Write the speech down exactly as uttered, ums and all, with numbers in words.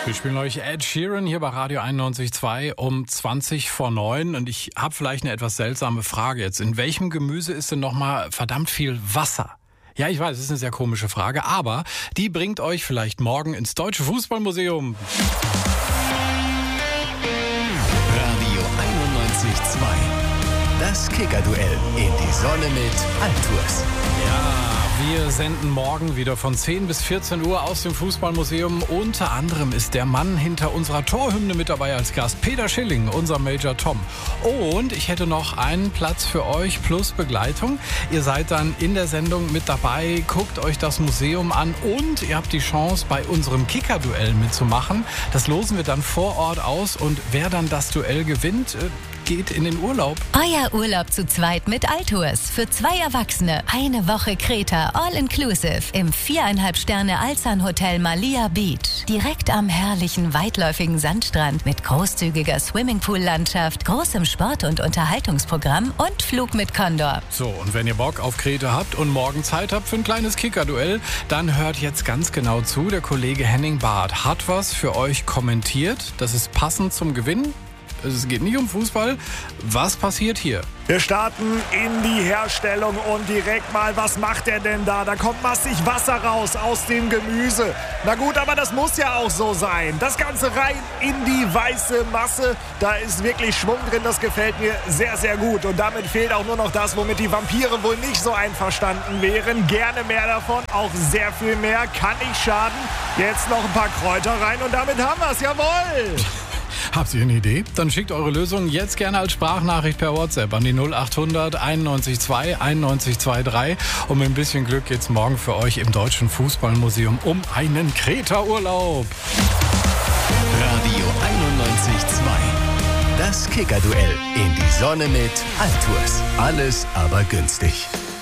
Wir spielen euch Ed Sheeran hier bei Radio einundneunzig Komma zwei um zwanzig vor neun und ich habe vielleicht eine etwas seltsame Frage jetzt. In welchem Gemüse ist denn nochmal verdammt viel Wasser? Ja, ich weiß, das ist eine sehr komische Frage, aber die bringt euch vielleicht morgen ins Deutsche Fußballmuseum. Radio einundneunzig Komma zwei. Das Kicker-Duell in die Sonne mit Altours. Ja, wir senden morgen wieder von zehn bis vierzehn Uhr aus dem Fußballmuseum. Unter anderem ist der Mann hinter unserer Torhymne mit dabei als Gast, Peter Schilling, unser Major Tom. Und ich hätte noch einen Platz für euch plus Begleitung. Ihr seid dann in der Sendung mit dabei, guckt euch das Museum an und ihr habt die Chance, bei unserem Kicker-Duell mitzumachen. Das losen wir dann vor Ort aus und wer dann das Duell gewinnt, geht in den Urlaub. Euer Urlaub zu zweit mit Altours. Für zwei Erwachsene. Eine Woche Kreta, all-inclusive. Im viereinhalb Sterne Alzan Hotel Malia Beach. Direkt am herrlichen, weitläufigen Sandstrand mit großzügiger Swimmingpool-Landschaft, großem Sport- und Unterhaltungsprogramm und Flug mit Condor. So, und wenn ihr Bock auf Kreta habt und morgen Zeit habt für ein kleines Kicker-Duell, dann hört jetzt ganz genau zu. Der Kollege Henning Barth hat was für euch kommentiert. Das ist passend zum Gewinn. Es geht nicht um Fußball. Was passiert hier? Wir starten in die Herstellung und direkt mal, was macht er denn da? Da kommt massig Wasser raus aus dem Gemüse. Na gut, aber das muss ja auch so sein. Das Ganze rein in die weiße Masse. Da ist wirklich Schwung drin, das gefällt mir sehr, sehr gut. Und damit fehlt auch nur noch das, womit die Vampire wohl nicht so einverstanden wären. Gerne mehr davon, auch sehr viel mehr, kann nicht schaden. Jetzt noch ein paar Kräuter rein und damit haben wir es, jawohl! Habt ihr eine Idee? Dann schickt eure Lösung jetzt gerne als Sprachnachricht per WhatsApp an die null acht hundert einundneunzig zwei einundneunzig dreiundzwanzig. Und mit ein bisschen Glück geht's morgen für euch im Deutschen Fußballmuseum um einen Kreta-Urlaub. Radio einundneunzig Komma zwei. Das Kicker-Duell in die Sonne mit Altours. Alles aber günstig.